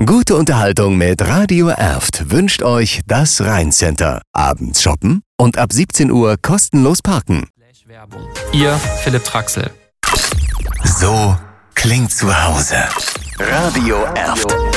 Gute Unterhaltung mit Radio Erft wünscht euch das Rhein-Center. Abends shoppen und ab 17 Uhr kostenlos parken. Ihr Philipp Traxel. So klingt zu Hause. Radio Erft.